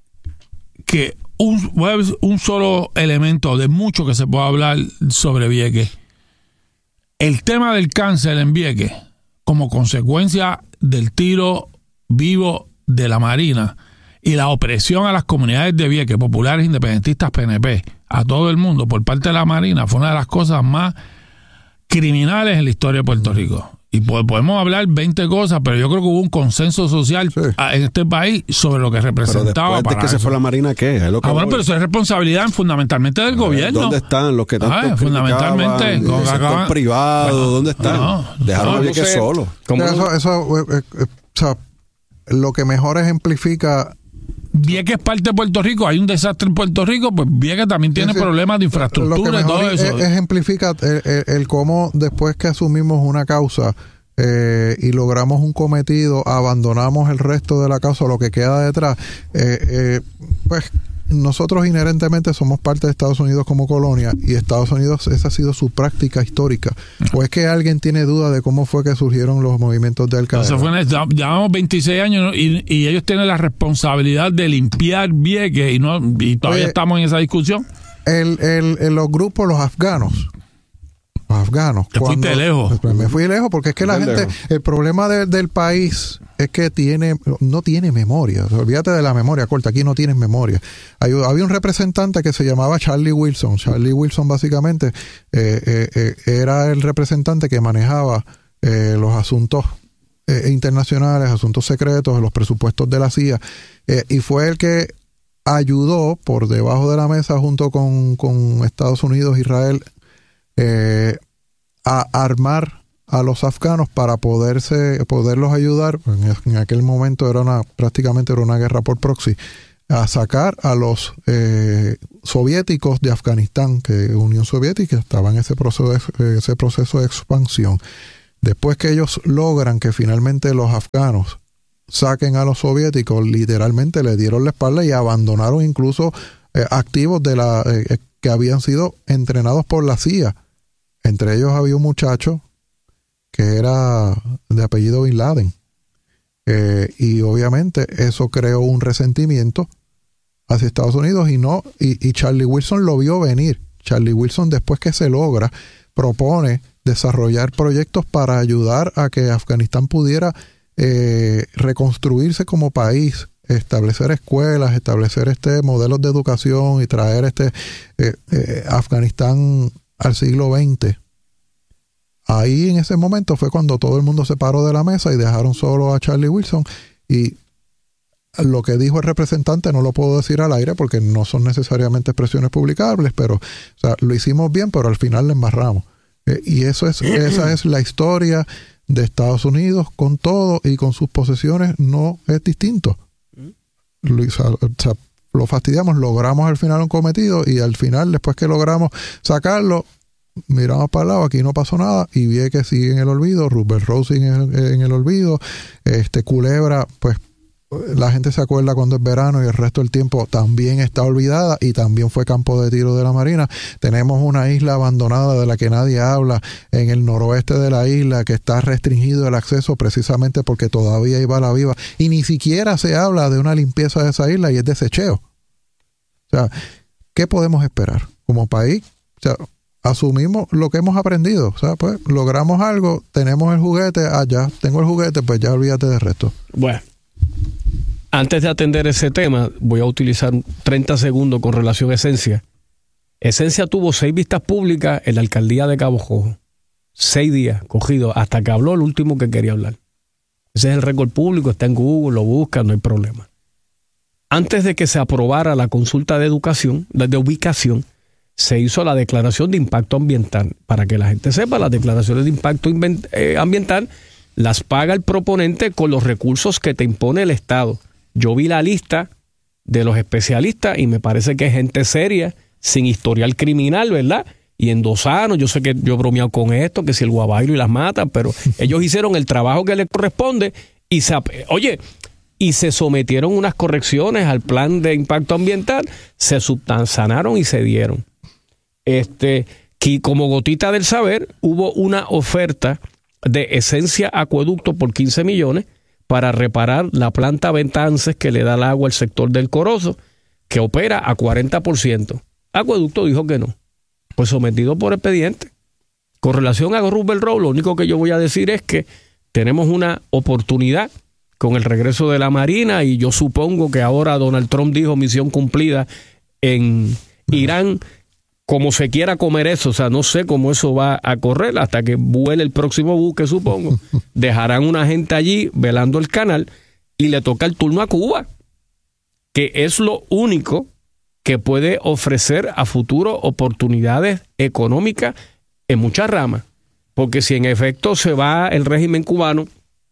que un, un solo elemento de mucho que se puede hablar sobre Vieques. El tema del cáncer en Vieques, como consecuencia del tiro vivo de la Marina y la opresión a las comunidades de Vieques, populares, independentistas, P N P, a todo el mundo por parte de la Marina, fue una de las cosas más criminales en la historia de Puerto Rico. Y podemos hablar veinte cosas, pero yo creo que hubo un consenso social sí. en este país sobre lo que representaba. Pero después de que eso. se fue la Marina, ¿qué? Es lo que ah, bueno, pero eso es responsabilidad fundamentalmente del gobierno. ¿Dónde están los que tanto ah, fundamentalmente el sector acaban, privado? bueno, ¿Dónde están? No, no, Dejaron a Vieques no sé, solo. Eso, eso eh, eh, o sea, lo que mejor ejemplifica... Vieques es parte de Puerto Rico, hay un desastre en Puerto Rico, pues Vieques también tiene sí, sí. problemas de infraestructura y todo eso. Ejemplifica el, el, el cómo después que asumimos una causa eh, y logramos un cometido, abandonamos el resto de la causa, lo que queda detrás, eh, eh, pues nosotros inherentemente somos parte de Estados Unidos como colonia y Estados Unidos, esa ha sido su práctica histórica. ¿O es que alguien tiene duda de cómo fue que surgieron los movimientos de Al-Qaeda? No, llevamos veintiséis años y, y ellos tienen la responsabilidad de limpiar Vieques y, no, y todavía Oye, estamos en esa discusión. El, el, el, los grupos, los afganos, los afganos. Te cuando, fuiste lejos. Pues me fui lejos porque es que la gente, lejos. el problema de, del país es que tiene no tiene memoria. Olvídate de la memoria corta, aquí no tienes memoria. Hay, había un representante que se llamaba Charlie Wilson. Charlie Wilson básicamente eh, eh, eh, era el representante que manejaba eh, los asuntos eh, internacionales, asuntos secretos, los presupuestos de la C I A, eh, y fue el que ayudó por debajo de la mesa junto con, con Estados Unidos, Israel, eh, a armar a los afganos para poderse poderlos ayudar. En, en aquel momento era una prácticamente era una guerra por proxy, a sacar a los eh, soviéticos de Afganistán, que Unión Soviética estaba en ese proceso de, ese proceso de expansión. Después que ellos logran que finalmente los afganos saquen a los soviéticos, literalmente le dieron la espalda y abandonaron incluso eh, activos de la eh, que habían sido entrenados por la C I A. Entre ellos había un muchacho que era de apellido Bin Laden. Eh, y obviamente eso creó un resentimiento hacia Estados Unidos y no y, y Charlie Wilson lo vio venir. Charlie Wilson, después que se logra, propone desarrollar proyectos para ayudar a que Afganistán pudiera eh, reconstruirse como país, establecer escuelas, establecer este modelos de educación y traer este eh, eh, Afganistán al siglo veinte. Ahí en ese momento fue cuando todo el mundo se paró de la mesa y dejaron solo a Charlie Wilson, y lo que dijo el representante no lo puedo decir al aire porque no son necesariamente expresiones publicables, pero o sea, lo hicimos bien, pero al final le embarramos. Eh, y eso es esa es la historia de Estados Unidos con todo y con sus posesiones, no es distinto. Lo, o sea, lo fastidiamos, logramos al final un cometido y al final, después que logramos sacarlo, miramos para el lado, aquí no pasó nada, y vi que sigue en el olvido, Roosevelt Road sigue en, en el olvido, este Culebra, pues la gente se acuerda cuando es verano y el resto del tiempo también está olvidada y también fue campo de tiro de la Marina. Tenemos una isla abandonada de la que nadie habla en el noroeste de la isla, que está restringido el acceso precisamente porque todavía hay bala viva y ni siquiera se habla de una limpieza de esa isla y es desecheo. O sea, ¿qué podemos esperar como país? O sea, asumimos lo que hemos aprendido, o sea, pues logramos algo, tenemos el juguete, ah, ya tengo el juguete, pues ya olvídate del resto. Bueno, antes de atender ese tema, voy a utilizar treinta segundos con relación a Esencia. Esencia tuvo seis vistas públicas en la alcaldía de Cabo Rojo. Seis días cogidos hasta que habló el último que quería hablar. Ese es el récord público, está en Google, lo busca, no hay problema. Antes de que se aprobara la consulta de educación, de ubicación, se hizo la declaración de impacto ambiental. Para que la gente sepa, las declaraciones de impacto ambiental las paga el proponente con los recursos que te impone el Estado. Yo vi la lista de los especialistas y me parece que es gente seria, sin historial criminal, ¿verdad? Y endosanos, yo sé que yo he bromeado con esto, que si el guabairo y las matas, pero ellos hicieron el trabajo que les corresponde y se, oye, y se sometieron unas correcciones al plan de impacto ambiental, se subsanaron y se dieron. Este, que como gotita del saber, hubo una oferta de Esencia Acueducto por quince millones para reparar la planta Ventances que le da el agua al sector del Corozo, que opera a cuarenta por ciento. Acueducto dijo que no. Pues sometido por expediente. Con relación a Roosevelt Road, lo único que yo voy a decir es que tenemos una oportunidad con el regreso de la Marina, y yo supongo que ahora Donald Trump dijo misión cumplida en Irán, como se quiera comer eso, o sea, no sé cómo eso va a correr hasta que vuele el próximo buque, supongo. Dejarán una gente allí velando el canal y le toca el turno a Cuba, que es lo único que puede ofrecer a futuro oportunidades económicas en muchas ramas. Porque si en efecto se va el régimen cubano,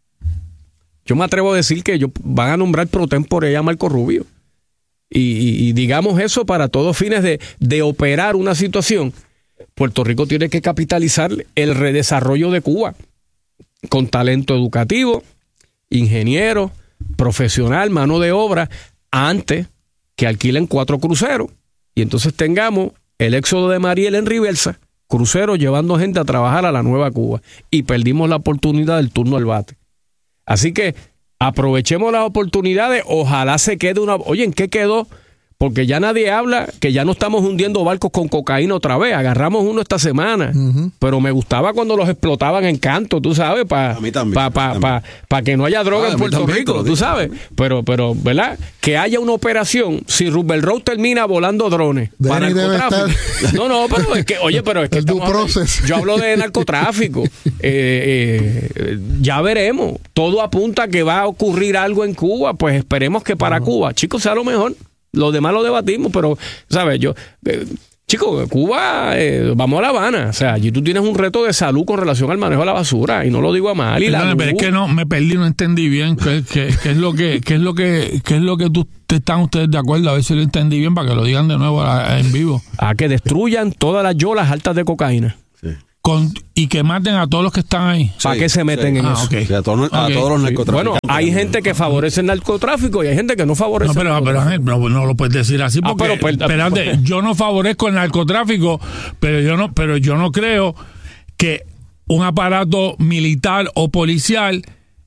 yo me atrevo a decir que ellos van a nombrar pro tempore a Marco Rubio. Y, y, y digamos eso para todos fines de, de operar una situación. Puerto Rico tiene que capitalizar el redesarrollo de Cuba con talento educativo, ingeniero, profesional, mano de obra, antes que alquilen cuatro cruceros y entonces tengamos el éxodo de Mariel en reversa, cruceros llevando gente a trabajar a la nueva Cuba, y perdimos la oportunidad del turno al bate. Así que aprovechemos las oportunidades, ojalá se quede una... Oye, ¿en qué quedó? Porque ya nadie habla que ya no estamos hundiendo barcos con cocaína otra vez. Agarramos uno esta semana, uh-huh. Pero me gustaba cuando los explotaban en Canto, tú sabes, para pa, pa, pa, pa que no haya droga ah, en Puerto también, Rico, tú sabes. Pero, pero, ¿verdad? Que haya una operación, si Roosevelt Road termina volando drones de para narcotráfico. Estar... No, no, pero es que, oye, pero es que estamos, yo hablo de narcotráfico. eh, eh, ya veremos. Todo apunta a que va a ocurrir algo en Cuba, pues esperemos que para uh-huh. Cuba, chicos, sea lo mejor. Lo demás lo debatimos, pero, ¿sabes? Yo, eh, Chico, Cuba, eh, vamos a La Habana. O sea, allí tú tienes un reto de salud con relación al manejo de la basura. Y no lo digo a mal. Y la Perdón, pero es que no, me perdí, no entendí bien qué, qué, qué es lo que, qué es lo que, qué es lo que tú, están ustedes de acuerdo. A ver si lo entendí bien para que lo digan de nuevo a, en vivo. A que destruyan todas las yolas altas de cocaína. Sí. Con, y que maten a todos los que están ahí. ¿Para Sí, qué se meten sí. en Ah, eso? okay. Sí, a, todos, a Okay. todos los Sí. narcotraficantes. Bueno, hay gente que favorece el narcotráfico y hay gente que no favorece No, pero, el pero narcotráfico. Ángel, no, no lo puedes decir así Ah, porque, pero, pues, espérate, pues, yo no favorezco el narcotráfico, pero yo no, pero yo no creo que un aparato militar o policial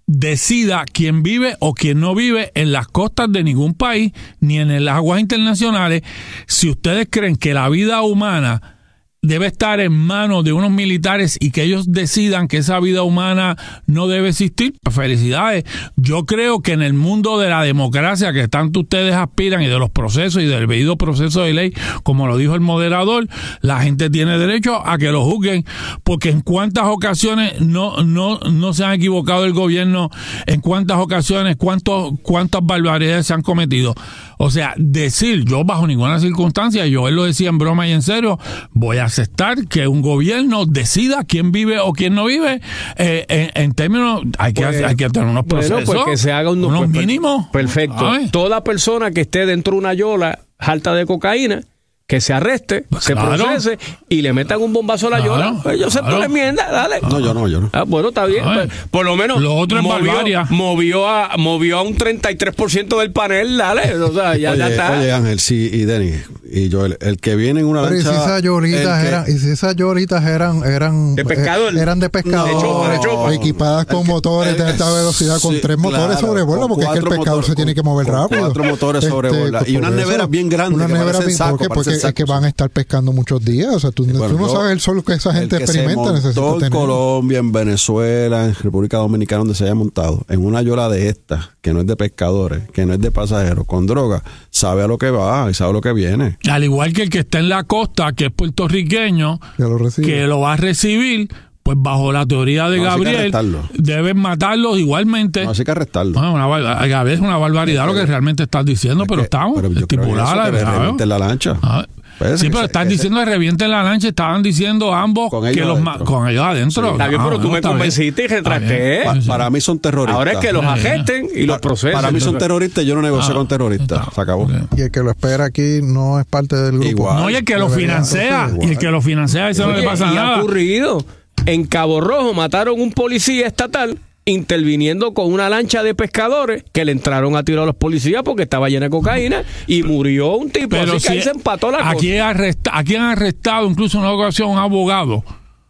decida quién vive o quién no vive en las costas de ningún país ni en las aguas internacionales. Si ustedes creen que la vida humana debe estar en manos de unos militares y que ellos decidan que esa vida humana no debe existir, pues felicidades. Yo creo que en el mundo de la democracia que tanto ustedes aspiran y de los procesos y del debido proceso de ley, como lo dijo el moderador, la gente tiene derecho a que lo juzguen, porque en cuántas ocasiones no no no se han equivocado el gobierno, en cuántas ocasiones, cuántos cuántas barbaridades se han cometido. O sea, decir, yo bajo ninguna circunstancia, yo él lo decía en broma y en serio, voy a aceptar que un gobierno decida quién vive o quién no vive, eh, en, en términos, hay que, Pues, hay que tener unos procesos, bueno, pues que se haga un, unos pues, per- mínimos. Perfecto. Ay. Toda persona que esté dentro de una yola alta de cocaína, que se arreste, se Claro. procese y le metan un bombazo a la Claro, yola. Pues yo acepto claro. la enmienda, dale. No, yo no, yo no. Ah, bueno, está bien. Ay. Pues, por lo menos Lo otro es barbarie. movió a movió a un treinta y tres por ciento del panel, dale. O sea, ya, oye, ya está. oye, Ángel, sí, y Denis, y yo, el, el que viene en una Pero y si lancha... esas yolitas el que- eran, y si esas yolitas eran, eran De pescador. eh, eran de pescador, De chopa, de chopa. equipadas con motores de alta velocidad, con Sí, tres motores claro, sobre bola, con porque es que el cuatro pescador motores, se tiene que mover con rápido. cuatro motores sobre bola. Y por unas eso, neveras bien grandes unas que neveras parecen bien- saco, ¿por qué? parecen Porque es que saco. van a estar pescando muchos días. O sea, tú, Bueno, tú no yo- sabes el sol que esa el gente que se experimenta. Necesita montó en tener. Colombia, en Venezuela, en República Dominicana, donde se haya montado, en una yola de estas, que no es de pescadores, que no es de pasajeros, con droga, sabe a lo que va y sabe a lo que viene. Al igual que el que está en la costa, que es puertorriqueño, Que lo recibe. que lo va a recibir, pues bajo la teoría de No, así que Gabriel, arrestarlo. deben matarlos igualmente. No, así que arrestarlo. No, una, bar- Gabriel, es una barbaridad lo que realmente estás diciendo, Es pero que- estamos pero yo creo que estipulada eso, que le ¿verdad? revienten la lancha. Ah, Pues sí, que pero se- están que se- diciendo que revienten la lancha, estaban diciendo ambos Con que ellos los ma- adentro. con ellos adentro. Está bien, Ah, pero tú bueno, me está bien. convenciste y Está retracté. bien. Pa- Sí, sí. para mí son terroristas. Ahora es que los Sí. arresten y los procesen. Para mí son terroristas, yo no negocio Ah, con terroristas. está. Se acabó. Ok. Y el que lo espera aquí no es parte del grupo. Igual. No, y el que lo Debería financia, entonces y el que lo financia, eso no Oye, le pasa y ha nada. ocurrido. En Cabo Rojo mataron un policía estatal interviniendo con una lancha de pescadores que le entraron a tiro a los policías porque estaba llena de cocaína y murió un tipo. Pero Así que si ahí se empató la aquí, cosa. arresta, aquí han arrestado incluso en una ocasión un abogado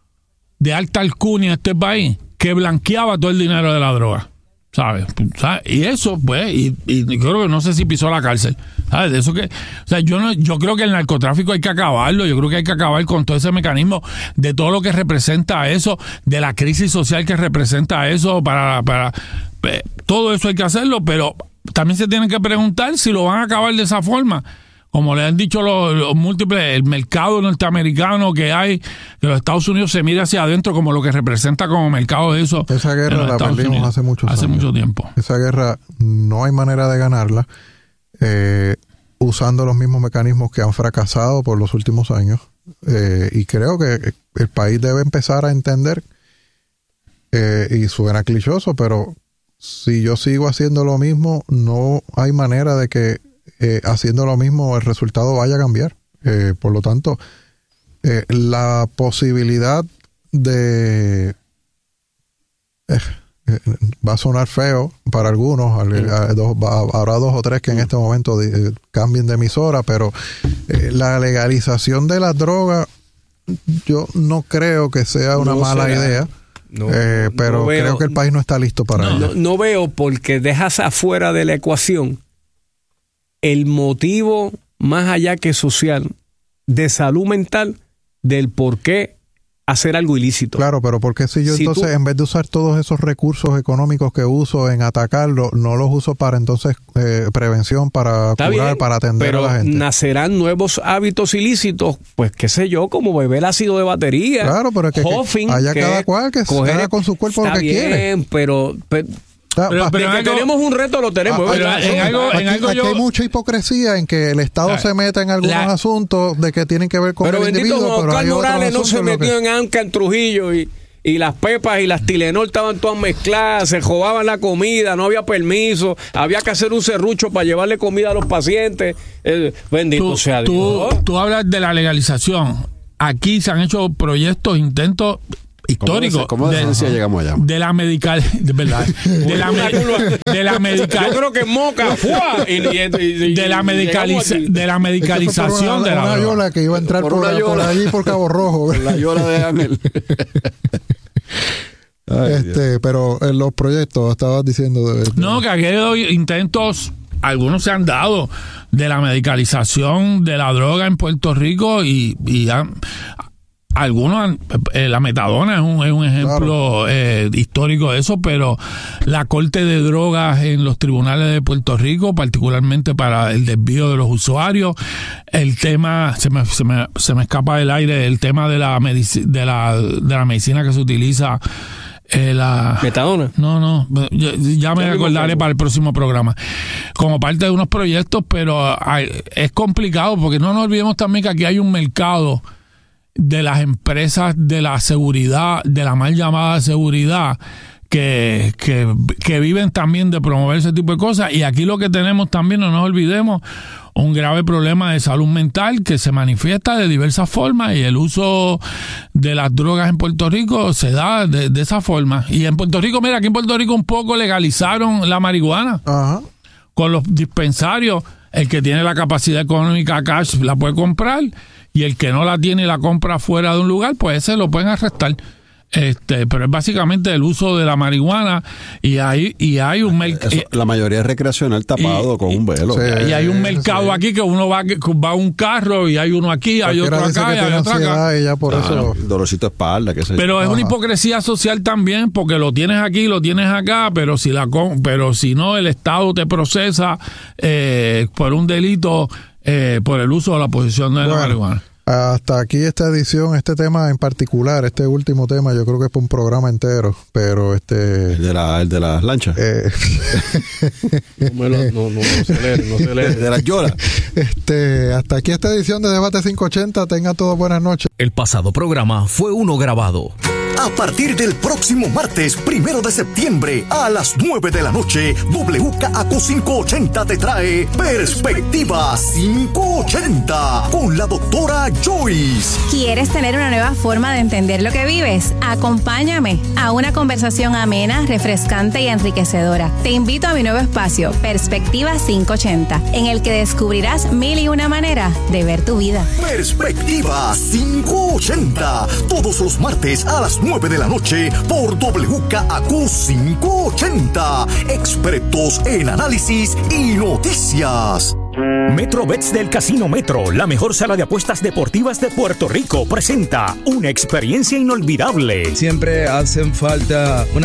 de alta alcurnia en este país que blanqueaba todo el dinero de la droga. ¿Sabes? ¿Sabes? Y eso, pues, y, y creo que no sé si pisó la cárcel. ¿Sabes? De eso que, o sea, yo no, yo creo que el narcotráfico hay que acabarlo, yo creo que hay que acabar con todo ese mecanismo de todo lo que representa eso, de la crisis social que representa eso, para, para eh, todo eso hay que hacerlo, pero también se tienen que preguntar si lo van a acabar de esa forma. Como le han dicho los, los múltiples, el mercado norteamericano que hay, que los Estados Unidos se mira hacia adentro como lo que representa como mercado de eso. Esa guerra en los la Estados perdimos Unidos. hace muchos Hace años. mucho tiempo. Esa guerra no hay manera de ganarla eh, usando los mismos mecanismos que han fracasado por los últimos años. Eh, y creo que el país debe empezar a entender, eh, y suena clichoso, pero si yo sigo haciendo lo mismo, no hay manera de que eh, haciendo lo mismo el resultado vaya a cambiar. Eh, por lo tanto, eh, la posibilidad de... eh, eh, va a sonar feo para algunos, al- a- dos- va- habrá dos o tres que en este momento eh, cambien de emisora, pero eh, la legalización de las drogas yo no creo que sea una No mala será. idea. No, Eh, no pero veo- creo que el país no está listo para ello. No, no veo porque dejas afuera de la ecuación el motivo más allá que social de salud mental del por qué hacer algo ilícito. Claro, pero porque si yo Si entonces, tú- en vez de usar todos esos recursos económicos que uso en atacarlo, no los uso para entonces eh, prevención, para Está curar, bien, para atender pero a la gente? nacerán nuevos hábitos ilícitos, pues qué sé yo, como beber ácido de batería. Claro, pero es que- que huffing, haya que cada cual que coger- haga con su cuerpo lo está que bien, quiere. pero, pero Pero, pero de que algo, tenemos un reto, lo tenemos. Ah, pero en algo, en aquí, algo yo, aquí hay mucha hipocresía en que el Estado la, se meta en algunos la, asuntos de que tienen que ver con pero el individuo. Pero bendito, Oscar Morales no se metió que... en Anca, en Trujillo, y, y las pepas y las Tilenol estaban todas mezcladas, se robaban la comida, no había permiso, había que hacer un serrucho para llevarle comida a los pacientes. Eh, bendito tú, sea tú, Dios. Tú hablas de la legalización. Aquí se han hecho proyectos, intentos histórico. ¿Cómo de ciencia llegamos allá? De la medical, de verdad. De la, me, de la medical. Yo creo que Moca fue y, y, y, de la medicaliza, de la medicalización una, de la una yola que iba a entrar por, por, por allí por Cabo Rojo. Por la yola de Ángel. Ay, este, Dios. Pero en los proyectos estabas diciendo de, de... No, que aquellos intentos, algunos se han dado de la medicalización de la droga en Puerto Rico y, y han, algunos, eh, la metadona es un, es un ejemplo claro. eh, histórico de eso, pero la corte de drogas en los tribunales de Puerto Rico, particularmente para el desvío de los usuarios, el tema, se me, se me, se me escapa del aire, el tema de la, medici, de la, de la medicina que se utiliza. Eh, la, ¿Metadona? No, no, ya, ya me acordaré para el próximo programa. Como parte de unos proyectos, pero hay, es complicado porque no nos olvidemos también que aquí hay un mercado de las empresas de la seguridad, de la mal llamada seguridad, que, que, que viven también de promover ese tipo de cosas. Y aquí lo que tenemos también, no nos olvidemos, un grave problema de salud mental que se manifiesta de diversas formas, y el uso de las drogas en Puerto Rico se da de, de esa forma. Y en Puerto Rico, mira, aquí en Puerto Rico un poco legalizaron la marihuana. Ajá. Con los dispensarios, el que tiene la capacidad económica cash la puede comprar, y el que no la tiene y la compra fuera de un lugar, pues ese lo pueden arrestar. Este, pero es básicamente el uso de la marihuana, y hay y hay un mercado. La mayoría es recreacional tapado y, con un velo. Sí, y hay un mercado sí. aquí que uno va va a un carro y hay uno aquí, hay otro acá y hay otro acá. Y ya por ah, eso... dolorcito de espalda, qué sé yo. Pero es Ajá. una hipocresía social también, porque lo tienes aquí, lo tienes acá, pero si la pero si no, el Estado te procesa eh, por un delito eh, por el uso de la posesión de bueno. la marihuana. Hasta aquí esta edición, este tema en particular, este último tema, yo creo que es para un programa entero, pero este... El de, la, el de las lanchas. Eh, no, no, no, no se lee, no se lee. De las yolas. Este, hasta aquí esta edición de Debate quinientos ochenta, tengan todos buenas noches. El pasado programa fue uno grabado. A partir del próximo martes, primero de septiembre, a las nueve de la noche, W K A Q quinientos ochenta te trae Perspectiva quinientos ochenta con la doctora Joyce. ¿Quieres tener una nueva forma de entender lo que vives? Acompáñame a una conversación amena, refrescante y enriquecedora. Te invito a mi nuevo espacio, Perspectiva quinientos ochenta, en el que descubrirás mil y una manera de ver tu vida. Perspectiva quinientos ochenta, todos los martes a las nueve de la noche por W K A Q quinientos ochenta. Expertos en análisis y noticias. MetroBets del Casino Metro, la mejor sala de apuestas deportivas de Puerto Rico, presenta una experiencia inolvidable. Siempre hacen falta una